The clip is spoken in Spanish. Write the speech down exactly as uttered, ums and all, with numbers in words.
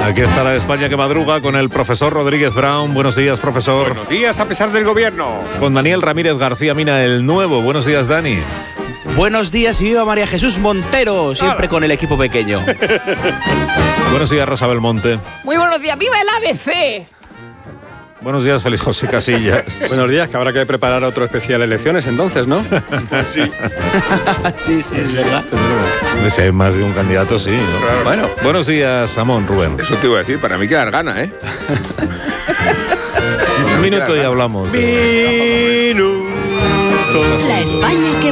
Aquí está la España que madruga con el profesor Rodríguez Brown. Buenos días, profesor. Buenos días, a pesar del gobierno. Con Daniel Ramírez García Mina, el nuevo. Buenos días, Dani. Buenos días y viva María Jesús Montero, siempre con el equipo pequeño. Buenos días, Rosa Belmonte. Muy buenos días, ¡viva el A B C! Buenos días, Félix José Casillas. Buenos días, que habrá que preparar otro especial elecciones entonces, ¿no? Sí. sí, sí, es verdad. Si hay más de un candidato, sí, ¿no? Claro. Bueno, buenos días, Amón, Rubén. Eso te iba a decir, para mí quedar gana, ¿eh? Un minuto y hablamos. Minuto. La España que